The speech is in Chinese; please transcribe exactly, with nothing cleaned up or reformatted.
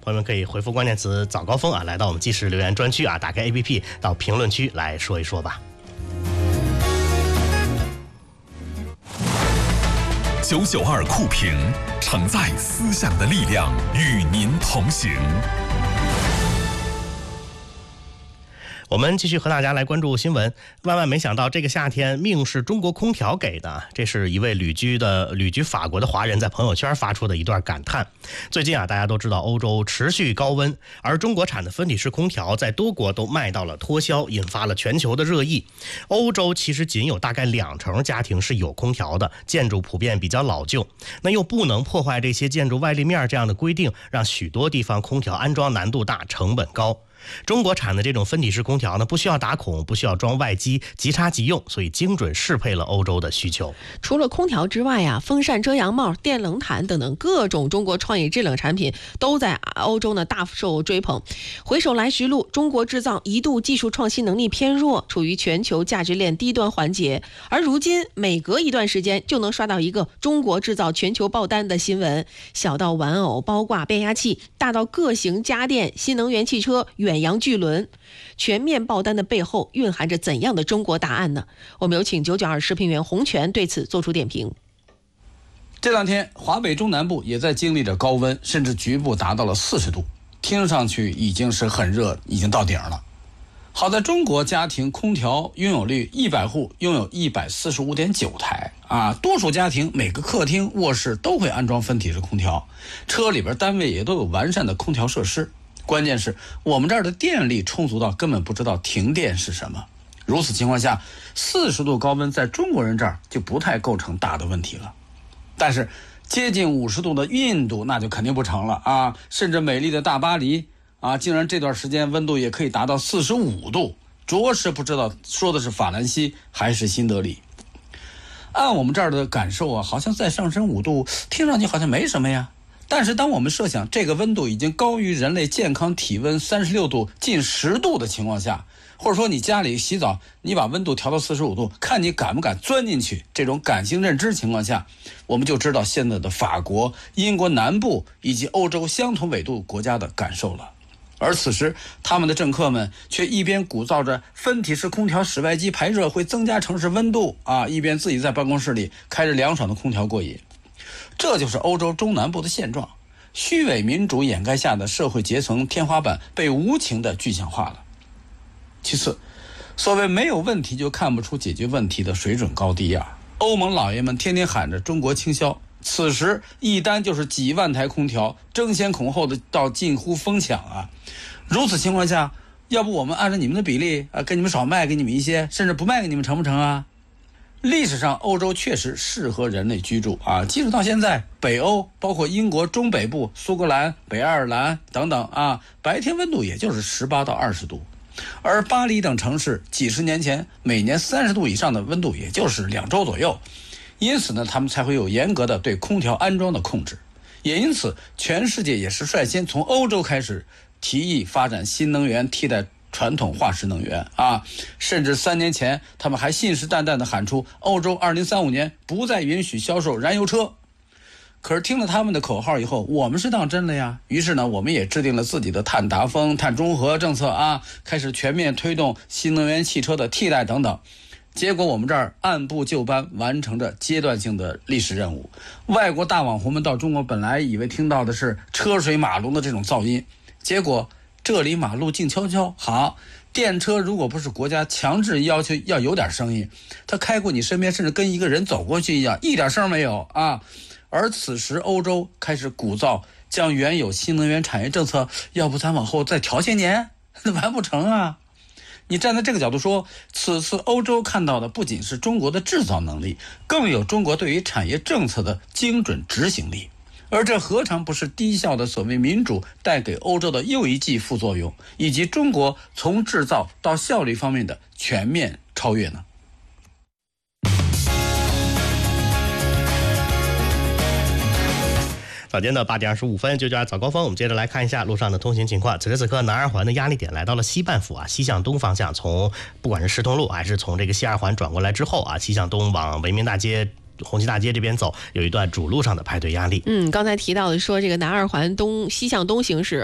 朋友们可以回复关键词早高峰啊，来到我们即时留言专区啊，打开 A P P 到评论区来说一说吧。 九九二酷评，承载思想的力量，与您同行。 我们继续和大家来关注新闻。万万没想到，这个夏天命是中国空调给的，这是一位旅居的旅居法国的华人在朋友圈发出的一段感叹。最近啊，大家都知道欧洲持续高温，而中国产的分体式空调在多国都卖到了脱销，引发了全球的热议。欧洲其实仅有大概两成家庭是有空调的，建筑普遍比较老旧，那又不能破坏这些建筑外立面这样的规定，让许多地方空调安装难度大，成本高。中国产的这种分体式空调呢，不需要打孔，不需要装外机，即插即用，所以精准适配了欧洲的需求。 除了空调之外啊，风扇、遮阳帽、电冷毯等等各种中国创意制冷产品都在欧洲呢大受追捧。回首来时路，中国制造一度技术创新能力偏弱，处于全球价值链低端环节，而如今每隔一段时间就能刷到一个中国制造全球爆单的新闻，小到玩偶、包挂、变压器，大到各型家电、新能源汽车、远洋巨轮，全面爆单的背后蕴含着怎样的中国答案呢？我们有请九九二时评员洪泉对此做出点评。 这两天华北中南部也在经历着高温，甚至局部达到了四十度，听上去已经是很热，已经到顶了。好在中国家庭空调拥有率一百户拥有一百四十五点九台啊，多数家庭每个客厅、卧室都会安装分体式空调，车里边单位也都有完善的空调设施。关键是我们这儿的电力充足到根本不知道停电是什么。如此情况下，四十度高温在中国人这儿就不太构成大的问题了。但是接近五十度的印度那就肯定不成了啊！甚至美丽的大巴黎啊，竟然这段时间温度也可以达到四十五度，着实不知道说的是法兰西还是新德里。按我们这儿的感受啊，好像再上升五度，听上去好像没什么呀。但是当我们设想这个温度已经高于人类健康体温三十六度近十度的情况下，或者说你家里洗澡你把温度调到四十五度，看你敢不敢钻进去，这种感性认知情况下，我们就知道现在的法国、英国南部以及欧洲相同纬度国家的感受了。而此时他们的政客们却一边鼓噪着分体式空调室外机排热会增加城市温度啊，一边自己在办公室里开着凉爽的空调过瘾。这就是欧洲中南部的现状，虚伪民主掩盖下的社会阶层天花板被无情的具象化了。其次，所谓没有问题就看不出解决问题的水准高低啊，欧盟老爷们天天喊着中国倾销，此时一单就是几万台空调，争先恐后的到近乎疯抢啊。如此情况下，要不我们按照你们的比例啊，给你们少卖给你们一些，甚至不卖给你们，成不成啊？历史上欧洲确实适合人类居住啊，即使到现在北欧包括英国中北部、苏格兰、北爱尔兰等等啊，白天温度也就是十八到二十度，而巴黎等城市几十年前每年三十度以上的温度也就是两周左右，因此呢他们才会有严格的对空调安装的控制，也因此全世界也是率先从欧洲开始提议发展新能源替代传统化石能源啊，甚至三年前他们还信誓旦旦地喊出欧洲二零三五年不再允许销售燃油车。可是听了他们的口号以后，我们是当真了呀。于是呢，我们也制定了自己的碳达峰、碳中和政策啊，开始全面推动新能源汽车的替代等等。结果我们这儿按部就班完成着阶段性的历史任务。外国大网红们到中国本来以为听到的是车水马龙的这种噪音，结果这里马路静悄悄。好，电车如果不是国家强制要求要有点声音，它开过你身边，甚至跟一个人走过去一样，一点声没有啊。而此时欧洲开始鼓噪将原有新能源产业政策，要不咱往后再调些年，完不成啊。你站在这个角度说，此次欧洲看到的不仅是中国的制造能力，更有中国对于产业政策的精准执行力。而这何尝不是低效的所谓民主带给欧洲的又一剂副作用，以及中国从制造到效率方面的全面超越呢？ 早间的八点二十五分，就叫早高峰。我们接着来看一下路上的通行情况。此时此刻，南二环的压力点来到了西半府啊，西向东方向，从不管是石通路还是从这个西二环转过来之后啊，西向东往文明大街、红旗大街这边走，有一段主路上的排队压力。 嗯，刚才提到的说这个南二环东西向东行驶。